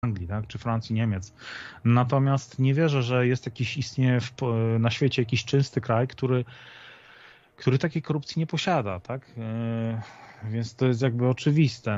Anglii, tak, czy Francji, Niemiec. Natomiast nie wierzę, że istnieje na świecie jakiś czysty kraj, który takiej korupcji nie posiada, tak? Więc to jest jakby oczywiste.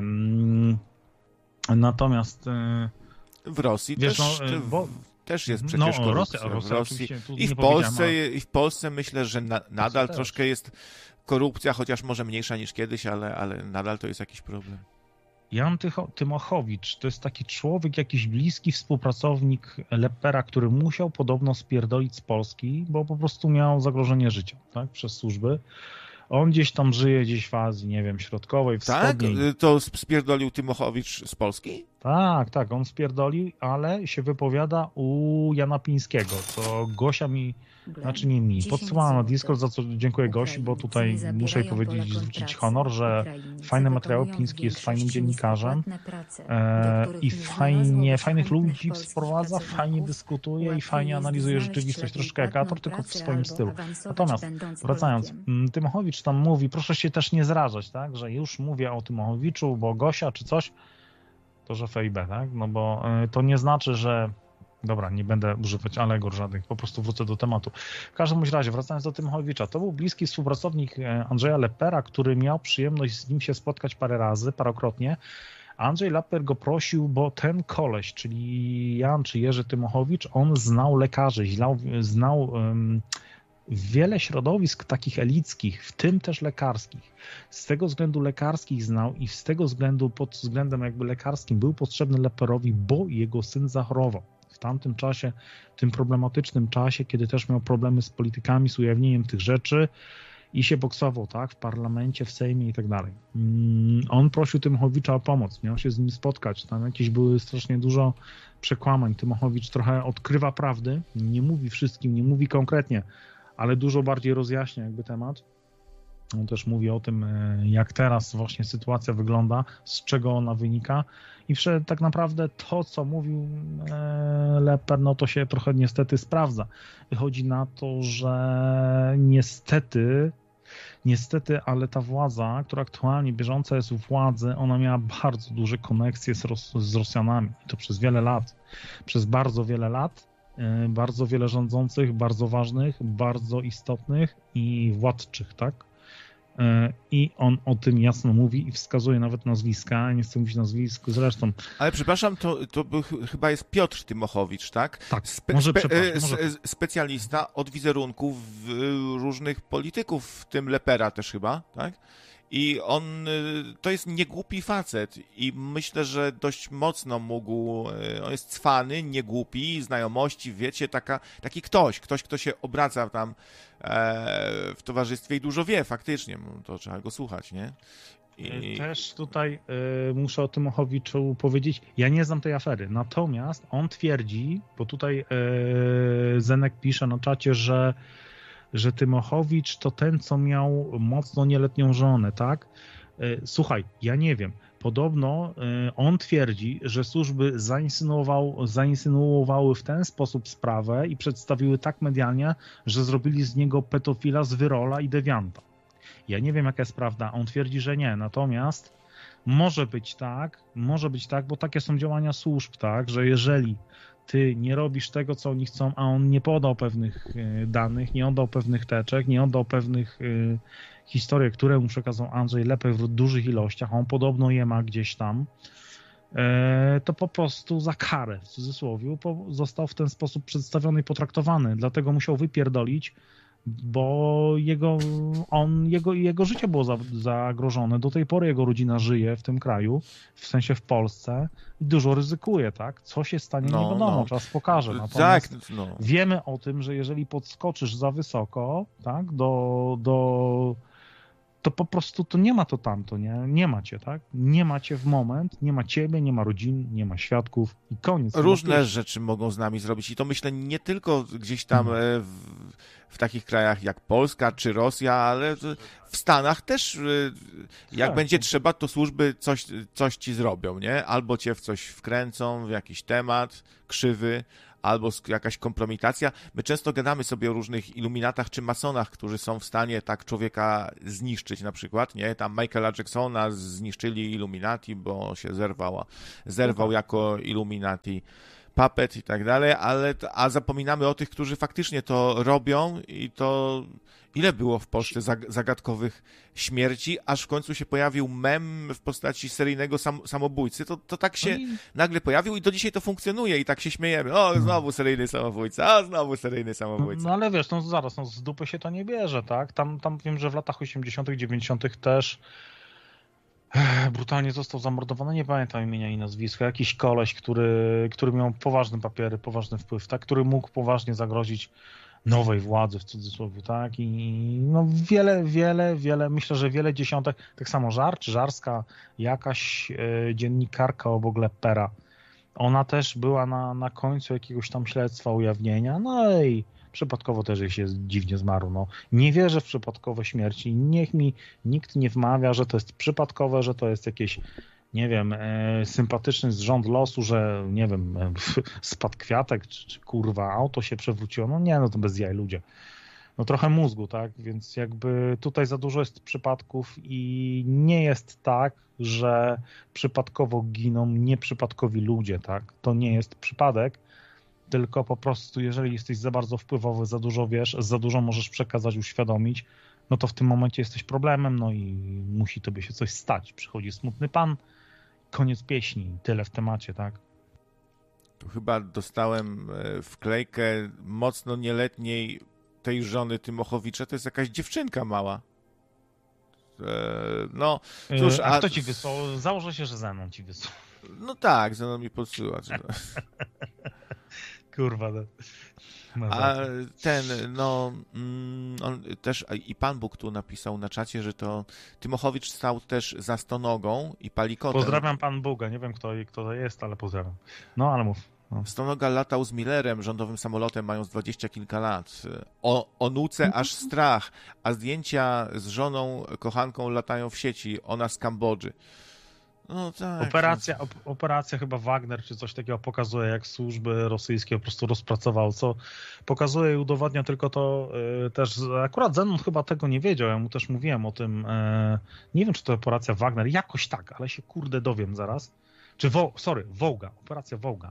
Natomiast w Rosji wiesz, też jest przecież korupcja. Rosja oczywiście, I w Polsce myślę, że nadal troszkę jest korupcja, chociaż może mniejsza niż kiedyś, ale nadal to jest jakiś problem. Jan Tymochowicz to jest taki człowiek, jakiś bliski współpracownik Leppera, który musiał podobno spierdolić z Polski, bo po prostu miał zagrożenie życia, tak, przez służby. On gdzieś tam żyje, gdzieś w Azji, nie wiem, środkowej, wschodniej. Tak? To spierdolił Tymochowicz z Polski? Tak, on spierdolił, ale się wypowiada u Jana Pińskiego, co Gosia podsyłała na Discord, za co dziękuję Gosi, bo tutaj muszę jej powiedzieć, zwrócić honor, że fajny materiał, Piński jest fajnym dziennikarzem i fajnych ludzi wprowadza, fajnie dyskutuje i fajnie analizuje rzeczywistość, troszkę jak Ator, tylko w swoim stylu. Natomiast wracając, Tymochowicz tam mówi, proszę się też nie zrażać, tak, że już mówię o Tymochowiczu, bo Gosia czy coś, to że FIB, tak, no bo to nie znaczy, że dobra, nie będę używać alegor żadnych, po prostu wrócę do tematu. W każdym razie, wracając do Tymochowicza, to był bliski współpracownik Andrzeja Leppera, który miał przyjemność z nim się spotkać parokrotnie. Andrzej Lepper go prosił, bo ten koleś, czyli Jan czy Jerzy Tymochowicz, on znał lekarzy, znał wiele środowisk takich elickich, w tym też lekarskich. Z tego względu lekarskich znał i z tego względu, pod względem jakby lekarskim był potrzebny Lepperowi, bo jego syn zachorował. W tamtym czasie, w tym problematycznym czasie, kiedy też miał problemy z politykami, z ujawnieniem tych rzeczy i się boksował, tak, w parlamencie, w Sejmie i tak dalej. On prosił Tymochowicza o pomoc, miał się z nim spotkać, tam jakieś były strasznie dużo przekłamań. Tymochowicz trochę odkrywa prawdy, nie mówi wszystkim, nie mówi konkretnie, ale dużo bardziej rozjaśnia jakby temat. On też mówi o tym, jak teraz właśnie sytuacja wygląda, z czego ona wynika i tak naprawdę to, co mówił Lepper, no to się trochę niestety sprawdza. Wychodzi na to, że niestety, ale ta władza, która aktualnie bieżąca jest u władzy, ona miała bardzo duże koneksje z Rosjanami i to przez wiele lat. Przez bardzo wiele lat. Bardzo wiele rządzących, bardzo ważnych, bardzo istotnych i władczych, tak? I on o tym jasno mówi i wskazuje nawet nazwiska, nie chcę mówić nazwisk zresztą. Ale przepraszam, to był, chyba jest Piotr Tymochowicz, tak? Tak, specjalista od wizerunków różnych polityków, w tym Leppera też chyba, tak? I on to jest niegłupi facet i myślę, że dość mocno on jest cwany, niegłupi, znajomości, wiecie, taki ktoś, kto się obraca tam w towarzystwie i dużo wie faktycznie, to trzeba go słuchać, nie? Też tutaj muszę o Tymochowiczu powiedzieć, ja nie znam tej afery, natomiast on twierdzi, bo tutaj Zenek pisze na czacie, że Tymochowicz to ten, co miał mocno nieletnią żonę, tak? Słuchaj, ja nie wiem. Podobno on twierdzi, że służby zainsynuowały w ten sposób sprawę i przedstawiły tak medialnie, że zrobili z niego pedofila, zwyrola i dewianta. Ja nie wiem, jaka jest prawda. On twierdzi, że nie. Natomiast może być tak, bo takie są działania służb, tak, że jeżeli ty nie robisz tego, co oni chcą, a on nie podał pewnych danych, nie oddał pewnych teczek, nie oddał pewnych historii, które mu przekazał Andrzej Lepper w dużych ilościach, a on podobno je ma gdzieś tam, to po prostu za karę, w cudzysłowie, został w ten sposób przedstawiony i potraktowany. Dlatego musiał wypierdolić, bo jego życie było zagrożone. Do tej pory jego rodzina żyje w tym kraju, w sensie w Polsce i dużo ryzykuje, tak? Co się stanie, nie wiadomo, czas pokaże. Natomiast wiemy o tym, że jeżeli podskoczysz za wysoko, tak, to po prostu to nie ma to tamto, nie ma cię, tak? Nie ma cię w moment, nie ma ciebie, nie ma rodzin, nie ma świadków i koniec. Różne rzeczy mogą z nami zrobić i to myślę nie tylko gdzieś tam w takich krajach jak Polska czy Rosja, ale w Stanach też jak będzie trzeba, to służby coś ci zrobią, nie? Albo cię w coś wkręcą, w jakiś temat krzywy, albo jakaś kompromitacja. My często gadamy sobie o różnych iluminatach czy masonach, którzy są w stanie tak człowieka zniszczyć na przykład, nie? Tam Michaela Jacksona zniszczyli Illuminati, bo się zerwał jako Illuminati puppet i tak dalej, a zapominamy o tych, którzy faktycznie to robią i to ile było w Polsce zagadkowych śmierci, aż w końcu się pojawił mem w postaci seryjnego samobójcy, to tak się nagle pojawił i do dzisiaj to funkcjonuje i tak się śmiejemy, o znowu seryjny samobójca, o znowu seryjny samobójca. No ale wiesz, no zaraz, no z dupy się to nie bierze, tak? Tam wiem, że w latach 80., 90. też brutalnie został zamordowany, nie pamiętam imienia i nazwiska, jakiś koleś, który miał poważne papiery, poważny wpływ, tak, który mógł poważnie zagrozić nowej władzy w cudzysłowie, tak, i no wiele, myślę, że wiele dziesiątek, tak samo Żarska, jakaś dziennikarka obok Lepera, ona też była na końcu jakiegoś tam śledztwa, ujawnienia, no i przypadkowo też jej się dziwnie zmarł. No. Nie wierzę w przypadkowe śmierci. Niech mi nikt nie wmawia, że to jest przypadkowe, że to jest jakieś, nie wiem, sympatyczny zrząd losu, że, nie wiem, spadł kwiatek, czy kurwa auto się przewróciło. No nie, no to bez jaj ludzie. No trochę mózgu, tak? Więc jakby tutaj za dużo jest przypadków i nie jest tak, że przypadkowo giną nieprzypadkowi ludzie, tak? To nie jest przypadek, tylko po prostu jeżeli jesteś za bardzo wpływowy, za dużo wiesz, za dużo możesz przekazać, uświadomić, no to w tym momencie jesteś problemem, no i musi tobie się coś stać. Przychodzi smutny pan, koniec pieśni, tyle w temacie, tak? Tu chyba dostałem wklejkę mocno nieletniej tej żony Tymochowicza, to jest jakaś dziewczynka mała. No, cóż, a kto ci wysłał? Założę się, że Zenon ci wysłał. No tak, Zenon mi podsyła. Kurwa. No. A ten, no, on też, i Pan Bóg tu napisał na czacie, że to Tymochowicz stał też za Stonogą i Palikotem. Pozdrawiam Pan Boga, nie wiem kto to jest, ale pozdrawiam. No, ale mów. No. Stonoga latał z Millerem, rządowym samolotem, mając 20 kilka lat. O nuce aż strach, a zdjęcia z żoną, kochanką latają w sieci, ona z Kambodży. No tak. Operacja chyba Wagner czy coś takiego pokazuje, jak służby rosyjskie po prostu rozpracowały, co pokazuje i udowadnia tylko to też, akurat Zenon chyba tego nie wiedział, ja mu też mówiłem o tym, nie wiem czy to operacja Wagner, jakoś tak, ale się kurde dowiem zaraz, czy Wołga, operacja Wołga,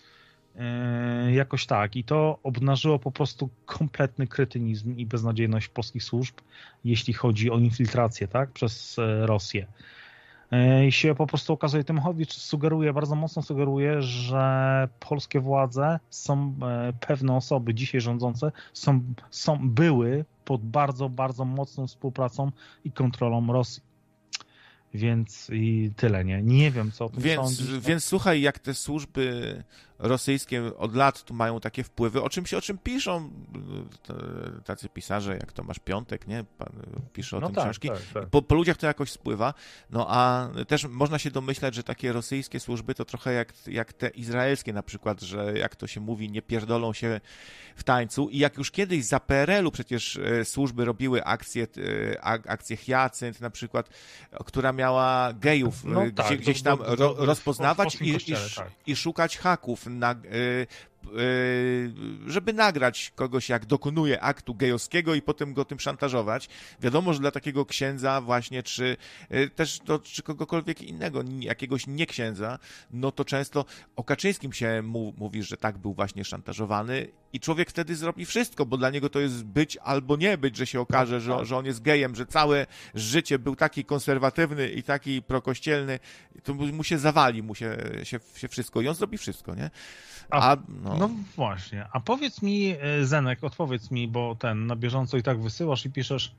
jakoś tak i to obnażyło po prostu kompletny kretynizm i beznadziejność polskich służb, jeśli chodzi o infiltrację, tak, przez Rosję. I się po prostu okazuje, Tymochowicz bardzo mocno sugeruje, że polskie władze pewne osoby dzisiaj rządzące były pod bardzo, bardzo mocną współpracą i kontrolą Rosji. Więc i tyle, nie? Nie wiem, co o tym sądzisz. Więc słuchaj, jak te służby rosyjskie od lat tu mają takie wpływy, o czym piszą tacy pisarze, jak Tomasz Piątek, nie? Pisze o tym książki. Tak. Po ludziach to jakoś spływa. No a też można się domyślać, że takie rosyjskie służby to trochę jak te izraelskie na przykład, że jak to się mówi, nie pierdolą się w tańcu. I jak już kiedyś za PRL-u przecież służby robiły akcję Hyacynt na przykład, która miała gejów gdzieś tam rozpoznawać i szukać haków, żeby nagrać kogoś, jak dokonuje aktu gejowskiego i potem go tym szantażować. Wiadomo, że dla takiego księdza właśnie, czy kogokolwiek innego, jakiegoś nieksiędza, no to często o Kaczyńskim się mówi, że tak był właśnie szantażowany i człowiek wtedy zrobi wszystko, bo dla niego to jest być albo nie być, że się okaże, że on jest gejem, że całe życie był taki konserwatywny i taki prokościelny, to mu się zawali, mu się wszystko i on zrobi wszystko, nie? No właśnie, a powiedz mi, Zenek, odpowiedz mi, bo na bieżąco i tak wysyłasz i piszesz.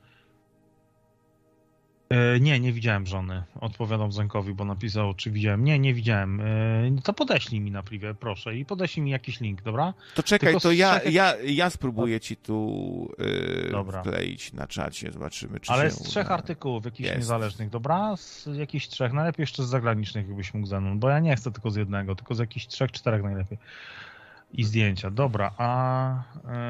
Nie widziałem żony. Odpowiadam Zenkowi, bo napisał, czy widziałem. Nie widziałem. To podeślij mi na privie, proszę, i podeślij mi jakiś link, dobra? To czekaj, to ja spróbuję ci tu wkleić na czacie, zobaczymy, czy ale się z 3 artykułów jakichś niezależnych, dobra? Z jakichś 3, najlepiej jeszcze z zagranicznych, jakbyś mógł Zenon, bo ja nie chcę tylko z jednego, tylko z jakichś 3-4 najlepiej. I zdjęcia, dobra, a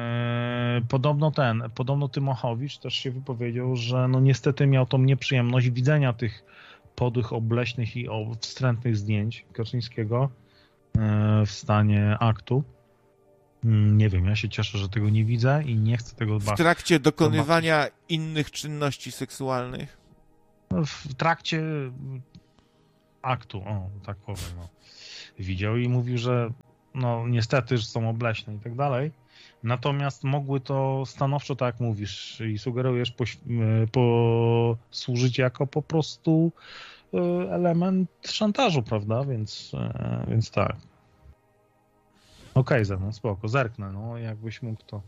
podobno Tymochowicz też się wypowiedział, że no niestety miał tą nieprzyjemność widzenia tych podłych, obleśnych i wstrętnych zdjęć Kaczyńskiego w stanie aktu Nie wiem, ja się cieszę, że tego nie widzę i nie chcę tego W trakcie dokonywania innych czynności seksualnych? W trakcie aktu, o, tak powiem, no. Widział i mówił, że no niestety, że są obleśne i tak dalej. Natomiast mogły to stanowczo, tak jak mówisz i sugerujesz, posłużyć jako po prostu element szantażu, prawda? Więc tak. Okej, Zenon, spoko, zerknę, no jakbyś mógł to...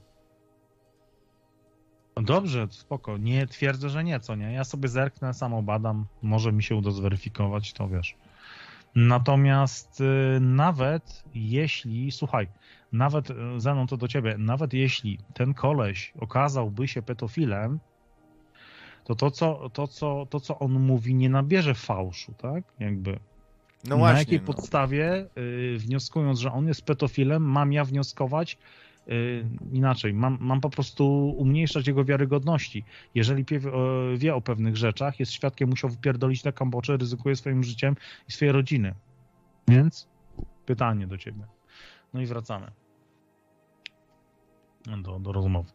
No dobrze, spoko, nie twierdzę, że nie, co nie? Ja sobie zerknę, sam obadam, może mi się uda zweryfikować, to wiesz. Natomiast nawet jeśli, słuchaj, nawet, Zenon, to do ciebie, nawet jeśli ten koleś okazałby się pedofilem, to co on mówi, nie nabierze fałszu, tak? Jakby. No właśnie, na jakiej podstawie, wnioskując, że on jest pedofilem, mam ja wnioskować inaczej, mam po prostu umniejszać jego wiarygodności. Jeżeli wie o pewnych rzeczach, jest świadkiem, musiał wypierdolić na Kambodżę, ryzykuje swoim życiem i swojej rodziny. Więc pytanie do ciebie. No i wracamy do rozmowy.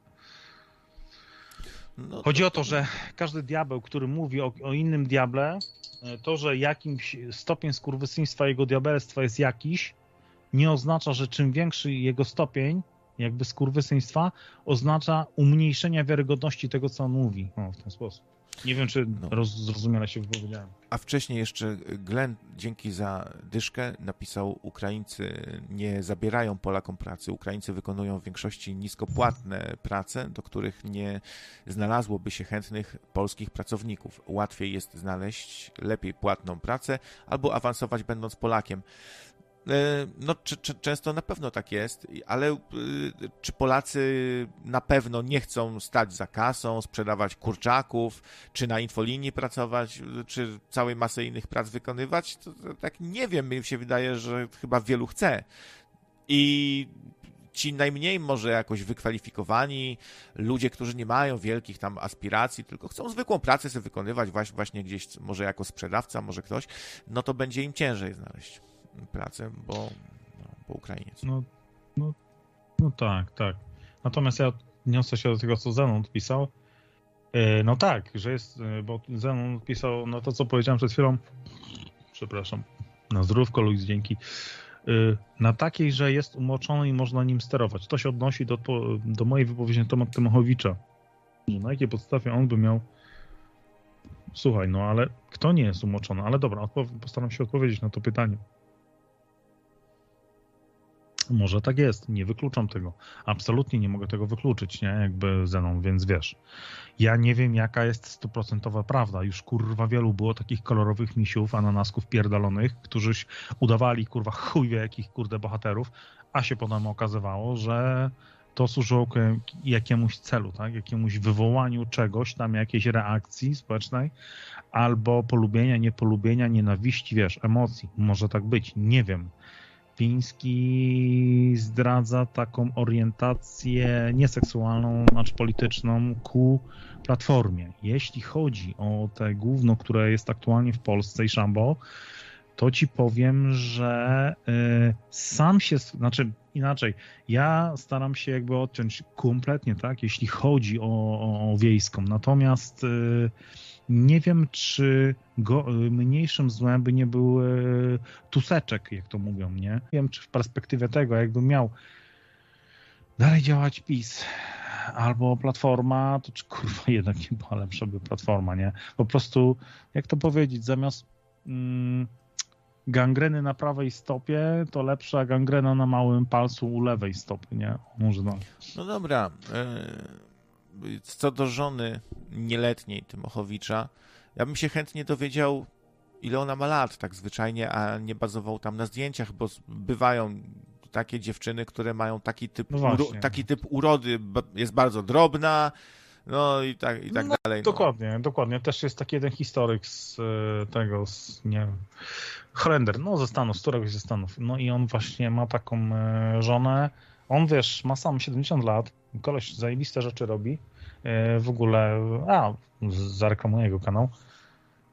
No Chodzi o to, że każdy diabeł, który mówi o innym diable, to, że jakimś stopień skurwysyństwa jego diabelstwa jest jakiś, nie oznacza, że czym większy jego stopień jakby skurwysyństwa, oznacza umniejszenia wiarygodności tego, co on mówi. O, w ten sposób. Nie wiem, czy zrozumiale się wypowiedziałem. A wcześniej jeszcze Glenn, dzięki za dyszkę, napisał: Ukraińcy nie zabierają Polakom pracy. Ukraińcy wykonują w większości niskopłatne prace, do których nie znalazłoby się chętnych polskich pracowników. Łatwiej jest znaleźć lepiej płatną pracę albo awansować będąc Polakiem. No, często na pewno tak jest, ale czy Polacy na pewno nie chcą stać za kasą, sprzedawać kurczaków, czy na infolinii pracować, czy całej masy innych prac wykonywać? To tak nie wiem, mi się wydaje, że chyba wielu chce. I ci najmniej może jakoś wykwalifikowani, ludzie, którzy nie mają wielkich tam aspiracji, tylko chcą zwykłą pracę sobie wykonywać właśnie gdzieś, może jako sprzedawca, może ktoś, no to będzie im ciężej znaleźć pracę, bo Ukrainiec. No tak. Natomiast ja odniosę się do tego, co Zenon pisał. No tak, że jest, bo Zenon pisał, no to, co powiedziałem przed chwilą, przepraszam, na zdrówko, Luis, dzięki, na takiej, że jest umoczony i można nim sterować. To się odnosi do mojej wypowiedzi na temat Tymachowicza. Że na jakiej podstawie on by miał... Słuchaj, no ale kto nie jest umoczony? Ale dobra, postaram się odpowiedzieć na to pytanie. Może tak jest, nie wykluczam tego. Absolutnie nie mogę tego wykluczyć, nie? Jakby Zenon, więc wiesz. Ja nie wiem, jaka jest 100% prawda. Już kurwa wielu było takich kolorowych misiów, ananasków pierdolonych, którzy udawali kurwa chuj wie jakich kurde bohaterów, a się potem okazywało, że to służyło jakiemuś celu, tak? Jakiemuś wywołaniu czegoś, tam jakiejś reakcji społecznej, albo polubienia, niepolubienia, nienawiści, wiesz, emocji. Może tak być, nie wiem. Piński zdradza taką orientację nieseksualną, acz polityczną ku Platformie. Jeśli chodzi o te gówno, które jest aktualnie w Polsce i Szambo, to ci powiem, że sam się, znaczy inaczej, ja staram się jakby odciąć kompletnie, tak, jeśli chodzi o wiejską. Natomiast nie wiem, czy mniejszym złem by nie był Tuseczek, jak to mówią, nie? Nie wiem, czy w perspektywie tego, jakby miał dalej działać PiS albo Platforma, to czy kurwa jednak nie była lepsza by Platforma, nie? Po prostu, jak to powiedzieć, zamiast gangreny na prawej stopie, to lepsza gangrena na małym palcu u lewej stopy, nie? Może no. No dobra. Co do żony nieletniej Tymochowicza, ja bym się chętnie dowiedział, ile ona ma lat, tak zwyczajnie, a nie bazował tam na zdjęciach, bo bywają takie dziewczyny, które mają taki typ urody, jest bardzo drobna, no i tak dalej. Dokładnie. Też jest taki jeden historyk z tego, nie wiem, Holender, no ze Stanów, z któregoś ze Stanów. No i on właśnie ma taką żonę. On, wiesz, ma sam 70 lat. Koleś zajebiste rzeczy robi. W ogóle, zareklamuję jego kanał.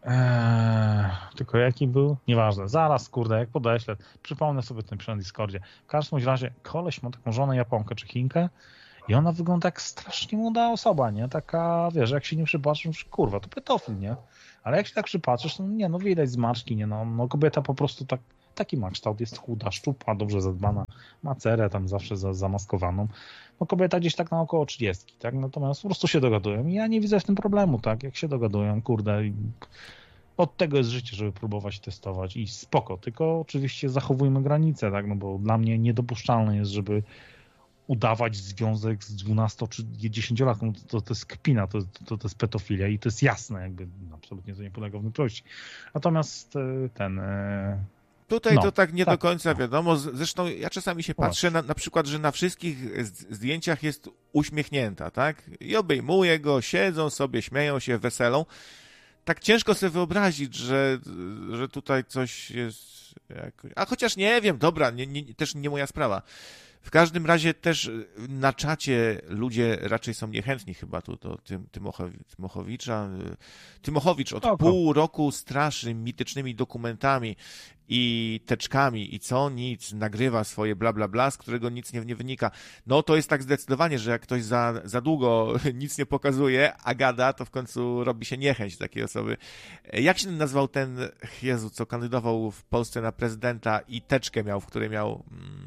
Tylko jaki był? Nieważne. Zaraz, kurde, jak podeślę, przypomnę sobie ten przy na Discordzie. W każdym razie koleś ma taką żonę Japonkę czy Chinkę i ona wygląda jak strasznie młoda osoba, nie? Taka, wiesz, jak się nie przypatrzysz, kurwa, to pedofil, nie? Ale jak się tak przypatrzysz, no nie, no widać zmarszki, nie? No kobieta po prostu taki ma kształt, jest chuda, szczupła, dobrze zadbana, ma cerę tam zawsze zamaskowaną. No kobieta gdzieś tak na około 30, tak? Natomiast po prostu się dogadują i ja nie widzę w tym problemu, tak? Jak się dogadują, kurde, od tego jest życie, żeby próbować testować i spoko, tylko oczywiście zachowujmy granice, tak? No bo dla mnie niedopuszczalne jest, żeby udawać związek z 12 czy 10-latką, to jest kpina, to jest pedofilia i to jest jasne, jakby absolutnie to nie polega wątpliwości. Natomiast Tutaj to tak nie do końca wiadomo. Zresztą ja czasami się patrzę na przykład, że na wszystkich zdjęciach jest uśmiechnięta, tak? I obejmuje go, siedzą sobie, śmieją się, weselą. Tak ciężko sobie wyobrazić, że tutaj coś jest jakoś... A chociaż nie wiem, dobra, też nie moja sprawa. W każdym razie też na czacie ludzie raczej są niechętni chyba tu do Tymochowicza. Tymochowicz od pół roku straszy mitycznymi dokumentami i teczkami i co nic, nagrywa swoje bla bla bla, z którego nic nie wynika. No to jest tak zdecydowanie, że jak ktoś za długo nic nie pokazuje, a gada, to w końcu robi się niechęć takiej osoby. Jak się nazywał ten, Jezu, co kandydował w Polsce na prezydenta i teczkę miał, w której miał...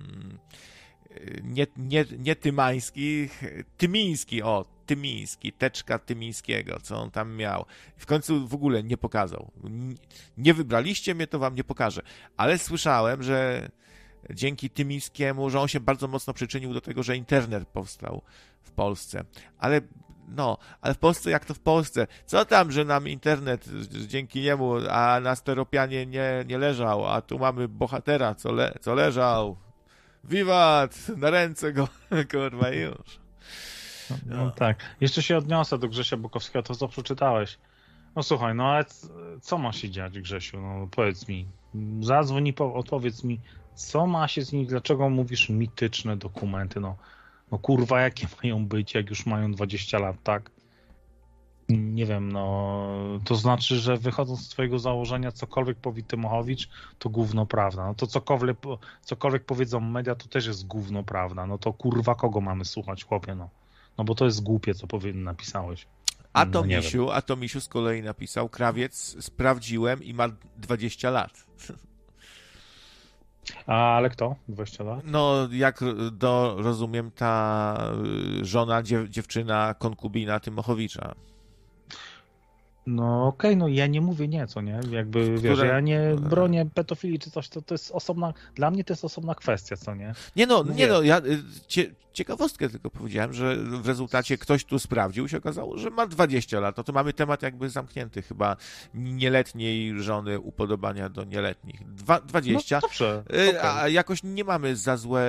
Nie Tymański, Tymiński, teczka Tymińskiego, co on tam miał. W końcu w ogóle nie pokazał. Nie wybraliście mnie, to wam nie pokażę. Ale słyszałem, że dzięki Tymińskiemu, że on się bardzo mocno przyczynił do tego, że internet powstał w Polsce. Ale w Polsce jak to w Polsce? Co tam, że nam internet dzięki niemu, a na steropianie nie leżał, a tu mamy bohatera, co leżał. Wiwat! Na ręce go, kurwa, już. No tak. Jeszcze się odniosę do Grzesia Bukowskiego, to co przeczytałeś. No słuchaj, no ale co ma się dziać, Grzesiu? No powiedz mi. Zadzwoń i odpowiedz mi, co ma się z nimi, dlaczego mówisz mityczne dokumenty? No kurwa, jakie mają być, jak już mają 20 lat, tak? Nie wiem, to znaczy, że wychodząc z twojego założenia, cokolwiek powie Tymochowicz, to gówno prawda. No to cokolwiek powiedzą media, to też jest gówno prawda. No to kurwa, kogo mamy słuchać, chłopie, no bo to jest głupie, co napisałeś. A to Misiu z kolei napisał, Krawiec, sprawdziłem i ma 20 lat. Ale kto? 20 lat? No, jak rozumiem, ta żona, dziewczyna, konkubina Tymochowicza. No okej, no ja nie mówię nie, co nie? Jakby, wiesz, ja nie bronię pedofilii czy coś, to jest osobna, dla mnie to jest osobna kwestia, co nie? Ja ciekawostkę tylko powiedziałem, że w rezultacie ktoś tu sprawdził i się okazało, że ma 20 lat. No to mamy temat jakby zamknięty chyba nieletniej żony, upodobania do nieletnich. 20. No dobrze. A jakoś nie mamy za złe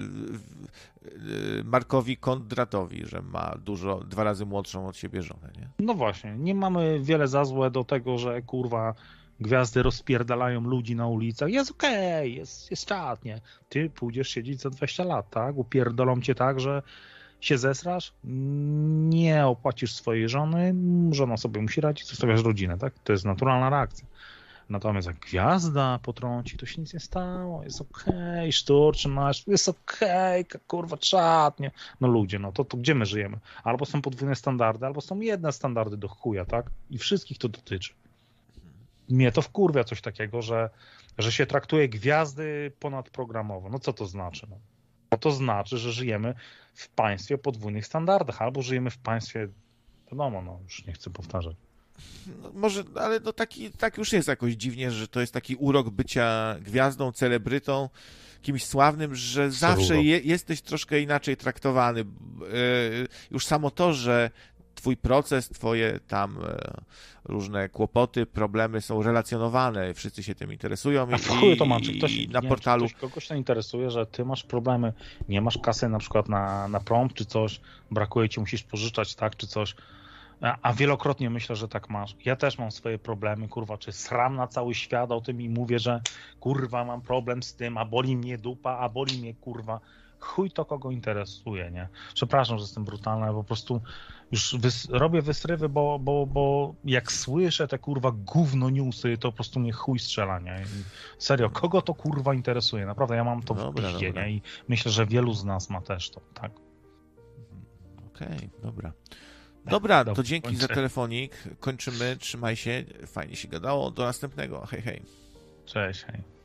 Markowi Kondratowi, że ma 2 razy młodszą od siebie żonę, nie? No właśnie, nie mamy wiele za złe do tego, że kurwa gwiazdy rozpierdalają ludzi na ulicach. Jest okej, jest czad, nie? Ty pójdziesz siedzieć za 20 lat, tak? Upierdolą cię tak, że się zesrasz, nie opłacisz swojej żony, żona sobie musi radzić, zostawiasz rodzinę, tak? To jest naturalna reakcja. Natomiast jak gwiazda potrąci, to się nic nie stało, jest okej, szturczy masz, jest okej, kurwa, czad, nie? No ludzie, no to gdzie my żyjemy? Albo są podwójne standardy, albo są jedne standardy do chuja, tak? I wszystkich to dotyczy. Mnie to wkurwia coś takiego, że się traktuje gwiazdy ponadprogramowo. No co to znaczy? No to znaczy, że żyjemy w państwie o podwójnych standardach, albo żyjemy w państwie, wiadomo, no już nie chcę powtarzać. No, może, ale no tak już jest jakoś dziwnie, że to jest taki urok bycia gwiazdą, celebrytą, kimś sławnym, że zawsze jesteś troszkę inaczej traktowany. Już samo to, że twój proces, twoje tam różne kłopoty, problemy są relacjonowane, wszyscy się tym interesują i na portalu... Czy kogoś to interesuje, że ty masz problemy, nie masz kasy na przykład na prąd czy coś, brakuje ci, musisz pożyczać, tak, czy coś, a wielokrotnie myślę, że tak masz. Ja też mam swoje problemy, kurwa, czy sram na cały świat o tym i mówię, że kurwa mam problem z tym, a boli mnie dupa, a boli mnie kurwa chuj to kogo interesuje, nie? Przepraszam, że jestem brutalny, ale po prostu już robię wysrywy, bo jak słyszę te kurwa gówno newsy, to po prostu mnie chuj strzela, nie? I serio, kogo to kurwa interesuje? Naprawdę, ja mam to w piździe, nie? I myślę, że wielu z nas ma też to, tak? Okej, dobra. Dobra, to dzięki za telefonik. Kończymy. Trzymaj się. Fajnie się gadało. Do następnego. Hej, hej. Cześć, hej.